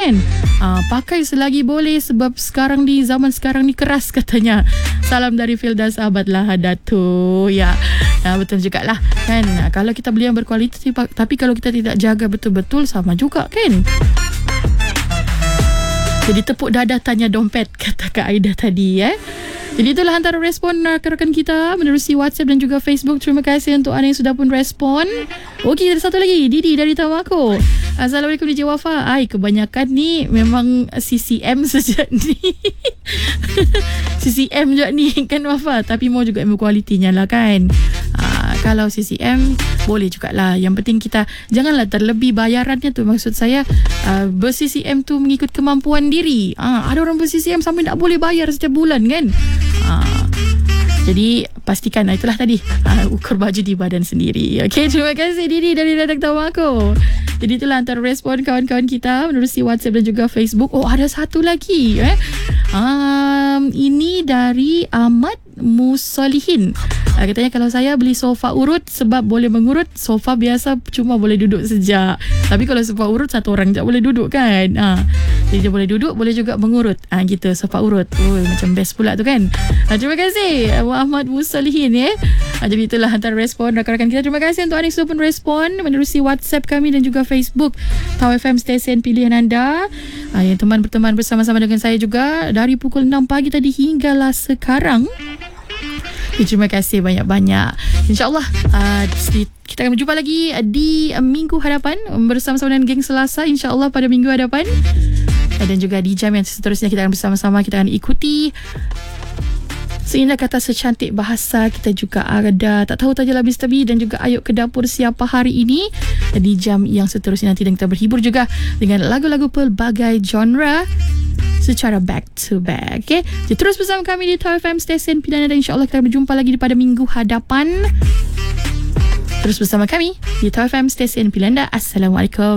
kan. Pakai selagi boleh, sebab sekarang ni, zaman sekarang ni keras katanya. Salam dari Filda, sahabat lah Datuk. Ya, betul juga lah kan. Kalau kita beli yang berkualiti, tapi kalau kita tidak jaga betul-betul, sama juga kan. Jadi tepuk dada tanya dompet, kata Kak Aida tadi. Jadi itulah antara respon rakan-rakan kita menerusi WhatsApp dan juga Facebook. Terima kasih untuk anda yang sudah pun respon. Okey, ada satu lagi, Didi dari Tawako. Assalamualaikum DJ Wafa. Kebanyakan ni memang CCM saja ni. CCM je ni kan Wafa, tapi mau juga ilmu kualitinya lah kan. Kalau CCM boleh jugalah. Yang penting kita janganlah terlebih bayarannya tu. Maksud saya ber-CCM tu mengikut kemampuan diri. Ada orang ber-CCM sampai tak boleh bayar setiap bulan kan. Jadi pastikan, itulah tadi, ukur baju di badan sendiri. Okey, terima kasih Didi dari Redak Tawako. Jadi itulah antara respon kawan-kawan kita menerusi WhatsApp dan juga Facebook. Ada satu lagi. Ini dari Ahmad Musalihin. Katanya kalau saya beli sofa urut sebab boleh mengurut. Sofa biasa cuma boleh duduk sejak. Tapi kalau sofa urut, satu orang je boleh duduk kan. Jadi dia boleh duduk, boleh juga mengurut. Gitu, sofa urut. Macam best pula tu kan. Terima kasih Ahmad Musalihin. Jadi itulah antara respon rakan-rakan kita. Terima kasih untuk anda yang sudah pun respon menerusi WhatsApp kami dan juga Facebook Tau FM, stesen pilihan anda. Yang teman berteman bersama-sama dengan saya juga dari pukul 6 pagi tadi hinggalah sekarang. Terima kasih banyak-banyak. InsyaAllah kita akan berjumpa lagi di minggu hadapan bersama-sama dengan geng Selasa, InsyaAllah pada minggu hadapan. Dan juga di jam yang seterusnya kita akan bersama-sama, kita akan ikuti seindah kata, secantik bahasa. Kita juga ada Tak Tahu Tajalah Mr. B dan juga Ayuk ke Dapur Siapa hari ini. Di jam yang seterusnya nanti dan kita berhibur juga dengan lagu-lagu pelbagai genre secara back to back. Okay? Jadi terus bersama kami di Tau FM, stesen pilihan anda. InsyaAllah kita berjumpa lagi pada minggu hadapan. Terus bersama kami di Tau FM, stesen pilihan anda. Assalamualaikum.